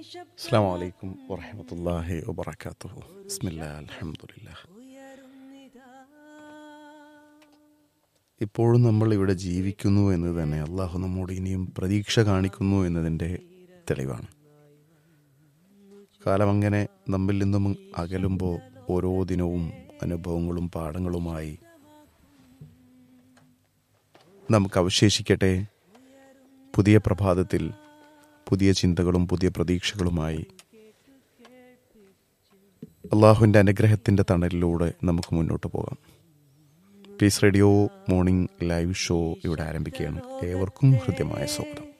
അസ്സലാമു അലൈക്കും വറഹ്മത്തുള്ളാഹി വബറകാതുഹു. ബിസ്മില്ലാ അൽഹംദുലില്ലാഹ്. ഇപ്പോഴും നമ്മൾ ഇവിടെ ജീവിക്കുന്നു എന്ന് തന്നെ അള്ളാഹു നമ്മോട് ഇനിയും പ്രതീക്ഷ കാണിക്കുന്നു എന്നതിൻ്റെ തെളിവാണ്. കാലം അങ്ങനെ നമ്മിൽ നിന്നും അകലുമ്പോൾ ഓരോ ദിനവും അനുഭവങ്ങളും പാഠങ്ങളുമായി നമുക്ക് അവശേഷിക്കട്ടെ. പുതിയ പ്രഭാതത്തിൽ പുതിയ ചിന്തകളും പുതിയ പ്രതീക്ഷകളുമായി അള്ളാഹുവിൻ്റെ അനുഗ്രഹത്തിൻ്റെ തണലിലൂടെ നമുക്ക് മുന്നോട്ട് പോകാം. Piece radio morning live show ഇവിടെ ആരംഭിക്കുകയാണ്. ഏവർക്കും ഹൃദ്യമായ സ്വാഗതം.